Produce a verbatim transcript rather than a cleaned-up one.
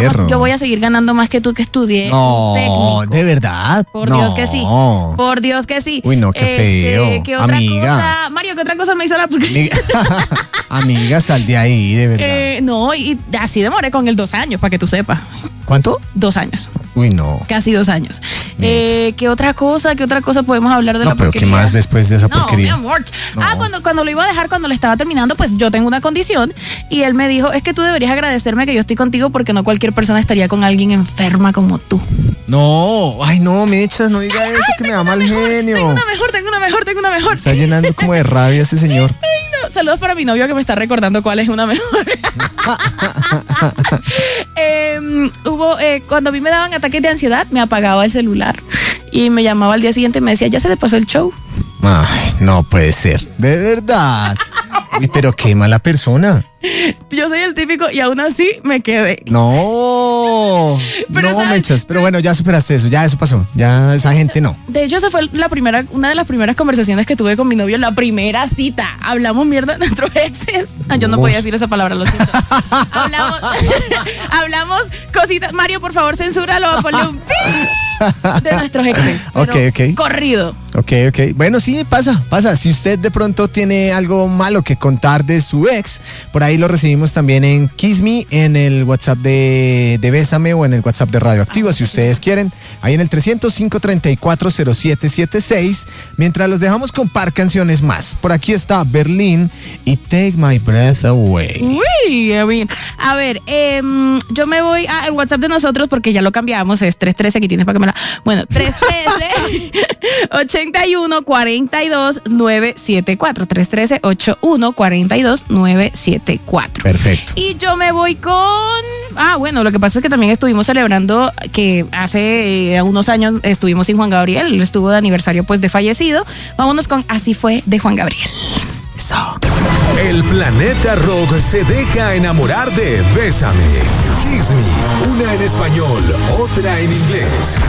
perro. Yo voy a seguir ganando más que tú que estudié. No, técnico. ¿de verdad? Por no. Dios que sí. Por Dios que sí. Uy, no, qué feo. Este, ¿qué otra Amiga. cosa? Mario, ¿qué otra cosa me hizo la Amiga, amiga, sal de ahí, de verdad. Eh, no, y así demoré con el dos años, para que tú sepas. ¿Cuánto? Dos años. Uy, no. Casi dos años. Eh, ¿Qué otra cosa? ¿Qué otra cosa podemos hablar de No, la pero porquería? ¿qué más después de esa No, mi porquería? amor. No. Ah, cuando, cuando lo iba a dejar, cuando le estaba terminando, pues yo tengo una condición y él me dijo, es que tú deberías agradecerme que yo estoy contigo porque no cualquier persona estaría con alguien enferma como tú. No, ay, no, Mechas, no diga eso, que me da mal genio. Tengo una mejor, tengo una mejor, tengo una mejor. Está llenando como de rabia ese señor. Ay, no. Saludos para mi novio que me está recordando cuál es una mejor. eh, hubo, eh, cuando a mí me daban ataques de ansiedad, me apagaba el celular y me llamaba al día siguiente y me decía, ya se te pasó el show. Ay, no puede ser, de verdad. Uy, pero qué mala persona. Yo soy el típico y aún así me quedé. No, Pero no, ¿sabes? Mechas, pero bueno, ya superaste eso, ya eso pasó, ya esa gente no. De hecho, esa fue la primera, una de las primeras conversaciones que tuve con mi novio, la primera cita. Hablamos mierda de nuestros exes. Ah, yo no Uf. podía decir esa palabra, lo siento. hablamos, hablamos cositas. Mario, por favor, censúralo, ponle un pi de nuestros exes. Ok, pero ok. Corrido. Ok, ok. Bueno, sí, pasa, pasa. Si usted de pronto tiene algo malo que contar de su ex, por ahí lo recibimos también en Kiss Me, en el WhatsApp de, de Bésame o en el WhatsApp de Radioactiva, si ustedes quieren. Ahí en el trescientos cinco, treinta y cuatro, cero siete setenta y seis. Mientras los dejamos con par canciones más. Por aquí está Berlín y Take My Breath Away. Uy, a ver, a ver eh, yo me voy al WhatsApp de nosotros porque ya lo cambiamos, es tres uno tres, aquí tienes para que me la... Bueno, tres uno tres, ochenta y uno, cuarenta y dos, nueve siete cuatro, tres uno tres, ochenta y uno, cuarenta y dos, nueve siete cuatro. Perfecto. Y yo me voy con... Ah, bueno, lo que pasa es que también estuvimos celebrando que hace eh, unos años estuvimos sin Juan Gabriel, él estuvo de aniversario pues de fallecido. Vámonos con Así Fue de Juan Gabriel. Eso. El planeta rock se deja enamorar de Bésame. Kiss Me, una en español, otra en inglés.